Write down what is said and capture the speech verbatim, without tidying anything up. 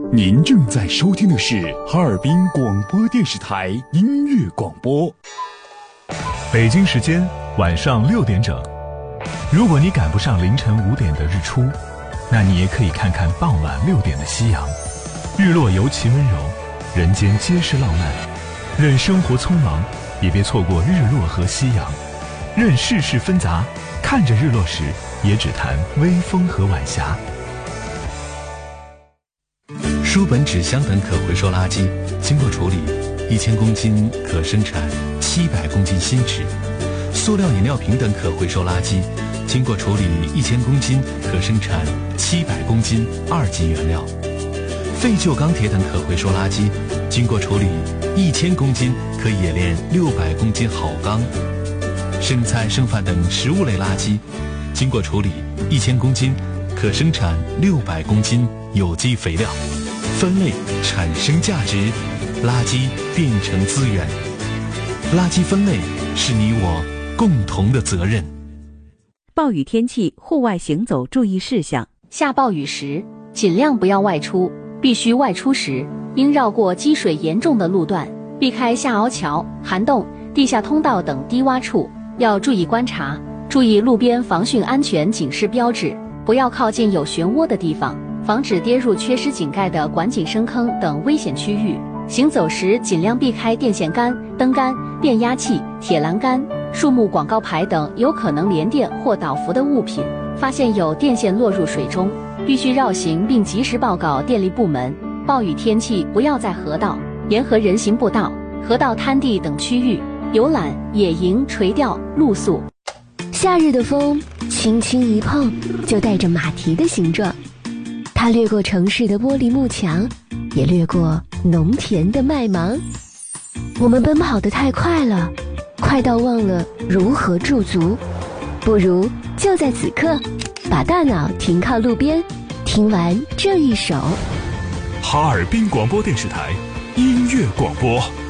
您正在收听的是哈尔滨广播电视台音乐广播。 北京时间晚上六点整。如果你赶不上凌晨五点的日出，那你也可以看看傍晚六点的夕阳。日落尤其温柔，人间皆是浪漫。任生活匆忙，也别错过日落和夕阳。任世事纷杂，看着日落时，也只谈微风和晚霞。 书本、纸箱等可回收垃圾经过处理，一千公斤可生产七百公斤新纸；塑料饮料瓶等可回收垃圾经过处理，一千公斤可生产七百公斤二级原料；废旧钢铁等可回收垃圾经过处理，一千公斤可冶炼六百公斤好钢；剩菜剩饭等食物类垃圾经过处理，一千公斤可生产六百公斤有机肥料。分类产生价值，垃圾变成资源。垃圾分类是你我共同的责任。 暴雨天气户外行走注意事项： 下暴雨时尽量不要外出，必须外出时应绕过积水严重的路段，避开下凹桥、涵洞、地下通道等低洼处。要注意观察，注意路边防汛安全警示标志，不要靠近有漩涡的地方，防止跌入缺失井盖的管井深坑等危险区域。行走时尽量避开电线杆、灯杆、变压器、铁栏杆、树木广告牌等有可能连电或倒伏的物品。发现有电线落入水中，必须绕行并及时报告电力部门。暴雨天气不要在河道、沿河人行步道、河道滩地等区域游览、野营、垂钓、露宿。 夏日的风轻轻一碰就带着马蹄的形状，它掠过城市的玻璃幕墙，也掠过农田的麦芒。我们奔跑得太快了，快到忘了如何驻足。不如就在此刻把大脑停靠路边，听完这一首哈尔滨广播电视台音乐广播。